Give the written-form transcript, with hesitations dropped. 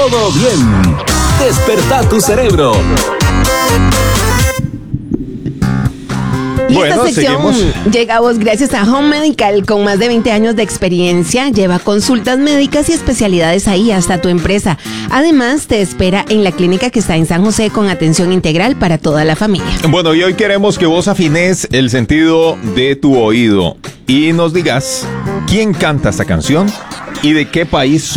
todo bien. Despertá tu cerebro. Y Bueno, esta sección seguimos. llega a vos gracias a Home Medical, con más de 20 años de experiencia. Lleva consultas médicas y especialidades ahí hasta tu empresa. Además, te espera en la clínica que está en San José con atención integral para toda la familia. Bueno, y hoy queremos que vos afines el sentido de tu oído y nos digas quién canta esta canción y de qué país